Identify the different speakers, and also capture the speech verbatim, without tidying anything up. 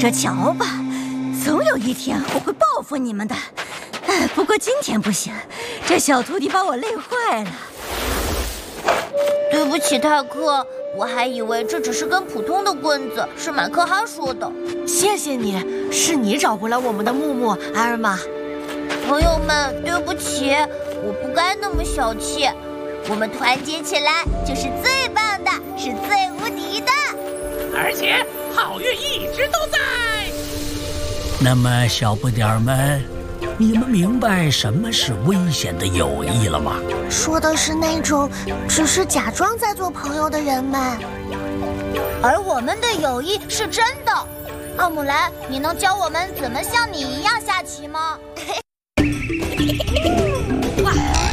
Speaker 1: 着瞧吧，总有一天我会报复你们的。哎，不过今天不行，这小徒弟把我累坏了。
Speaker 2: 对不起，泰克，我还以为这只是根普通的棍子，是马克哈说的。
Speaker 3: 谢谢你，是你找回了我们的木木，埃尔玛。
Speaker 2: 朋友们，对不起，我不该那么小气。我们团结起来就是最棒的，是最无敌的。
Speaker 4: 而且好运一直都在。
Speaker 5: 那么，小不点儿们，你们明白什么是危险的友谊了吗？
Speaker 6: 说的是那种只是假装在做朋友的人们，
Speaker 2: 而我们的友谊是真的。奥姆兰，你能教我们怎么像你一样下棋吗？